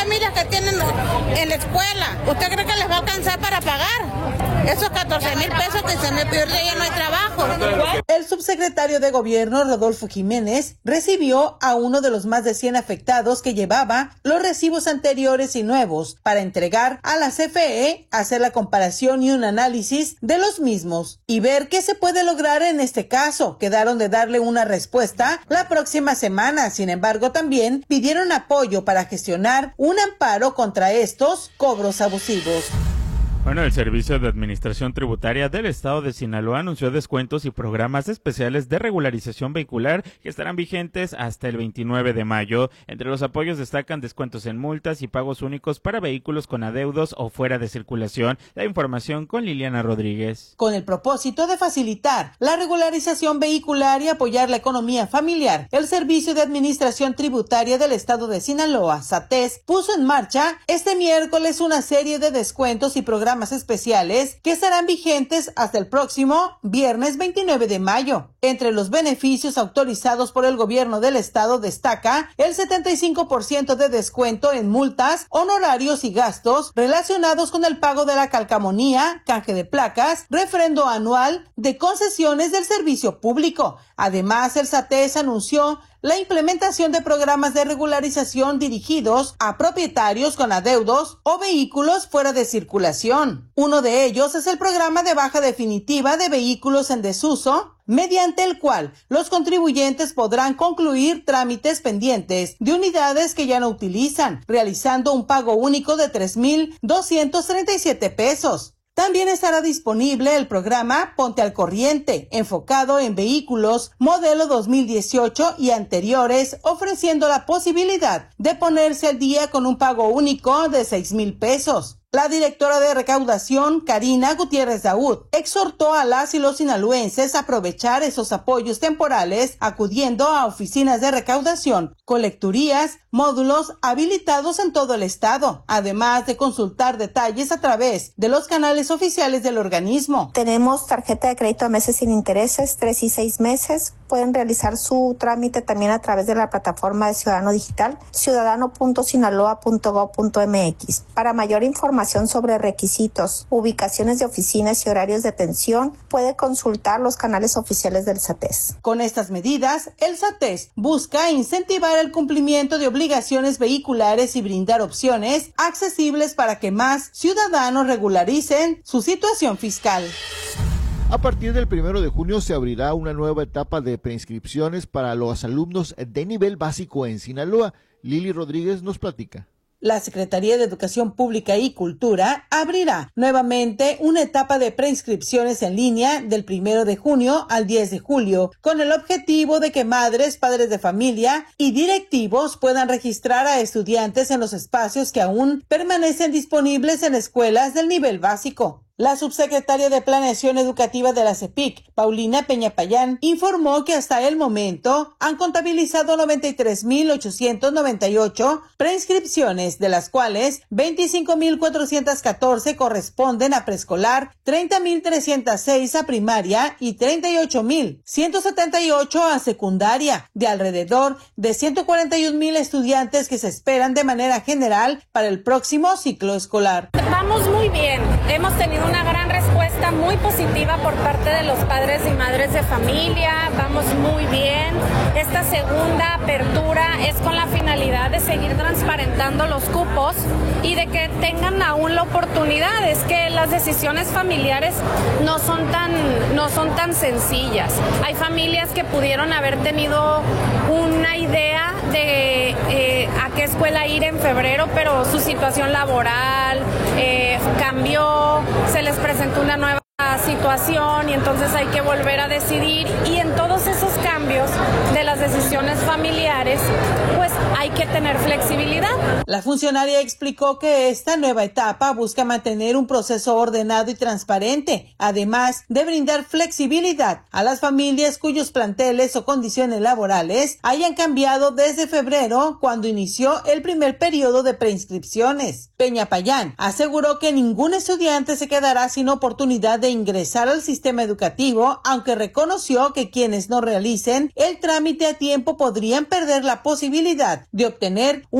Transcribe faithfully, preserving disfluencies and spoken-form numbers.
familias que tienen en la escuela. ¿Usted cree que les va a alcanzar para pagar esos catorce mil pesos que se me pierde y ya no hay trabajo? El subsecretario de Gobierno, Rodolfo Jiménez, recibió a uno de los más de cien afectados que llevaba los recibos anteriores y nuevos para entregar a la C F E, hacer la comparación y un análisis de los mismos y ver qué se puede lograr en este caso. Quedaron de darle una respuesta la próxima semana. Sin embargo, también pidieron apoyo para gestionar un amparo contra estos cobros abusivos. Bueno, el Servicio de Administración Tributaria del Estado de Sinaloa anunció descuentos y programas especiales de regularización vehicular que estarán vigentes hasta el veintinueve de mayo. Entre los apoyos destacan descuentos en multas y pagos únicos para vehículos con adeudos o fuera de circulación. La información con Liliana Rodríguez. Con el propósito de facilitar la regularización vehicular y apoyar la economía familiar, el Servicio de Administración Tributaria del Estado de Sinaloa, SATES, puso en marcha este miércoles una serie de descuentos y programas especiales que estarán vigentes hasta el próximo viernes veintinueve de mayo. Entre los beneficios autorizados por el gobierno del estado destaca el setenta y cinco por ciento de descuento en multas, honorarios y gastos relacionados con el pago de la calcamonía, canje de placas, refrendo anual de concesiones del servicio público. Además, el SATES anunció la implementación de programas de regularización dirigidos a propietarios con adeudos o vehículos fuera de circulación. Uno de ellos es el programa de baja definitiva de vehículos en desuso, mediante el cual los contribuyentes podrán concluir trámites pendientes de unidades que ya no utilizan, realizando un pago único de tres mil doscientos treinta y siete pesos. También estará disponible el programa Ponte al Corriente, enfocado en vehículos modelo dos mil dieciocho y anteriores, ofreciendo la posibilidad de ponerse al día con un pago único de seis mil pesos. La directora de recaudación, Karina Gutiérrez Daud, exhortó a las y los sinaloenses a aprovechar esos apoyos temporales acudiendo a oficinas de recaudación, colecturías, módulos habilitados en todo el estado, además de consultar detalles a través de los canales oficiales del organismo. Tenemos tarjeta de crédito a meses sin intereses, tres y seis meses. Pueden realizar su trámite también a través de la plataforma de Ciudadano Digital, ciudadano punto sinaloa punto gob punto mx. Para mayor información sobre requisitos, ubicaciones de oficinas y horarios de atención, puede consultar los canales oficiales del SATES. Con estas medidas, el SATES busca incentivar el cumplimiento de obligaciones vehiculares y brindar opciones accesibles para que más ciudadanos regularicen su situación fiscal. A partir del primero de junio se abrirá una nueva etapa de preinscripciones para los alumnos de nivel básico en Sinaloa. Lili Rodríguez nos platica. La Secretaría de Educación Pública y Cultura abrirá nuevamente una etapa de preinscripciones en línea del primero de junio al diez de julio, con el objetivo de que madres, padres de familia y directivos puedan registrar a estudiantes en los espacios que aún permanecen disponibles en escuelas del nivel básico. La subsecretaria de Planeación Educativa de la CEPIC, Paulina Peñapayán, informó que hasta el momento han contabilizado noventa y tres mil ochocientos noventa y ocho preinscripciones, de las cuales veinticinco mil cuatrocientos catorce corresponden a preescolar, treinta mil trescientos seis a primaria y treinta y ocho mil ciento setenta y ocho a secundaria, de alrededor de ciento cuarenta y un mil estudiantes que se esperan de manera general para el próximo ciclo escolar. Vamos muy bien, hemos tenido una gran respuesta muy positiva por parte de los padres y madres de familia, vamos muy bien. Esta segunda apertura es con la finalidad de seguir transparentando los cupos y de que tengan aún la oportunidad. Es que las decisiones familiares no son tan, no son tan sencillas. Hay familias que pudieron haber tenido una idea de eh, a qué escuela ir en febrero, pero su situación laboral eh, cambió, se les presentó una nueva situación y entonces hay que volver a decidir, y en todos esos cambios de las decisiones familiares pues hay que tener flexibilidad. La funcionaria explicó que esta nueva etapa busca mantener un proceso ordenado y transparente, además de brindar flexibilidad a las familias cuyos planteles o condiciones laborales hayan cambiado desde febrero, cuando inició el primer periodo de preinscripciones. Peñapayán aseguró que ningún estudiante se quedará sin oportunidad de ingresar al sistema educativo, aunque reconoció que quienes no realicen el trámite a tiempo podrían perder la posibilidad de obtener un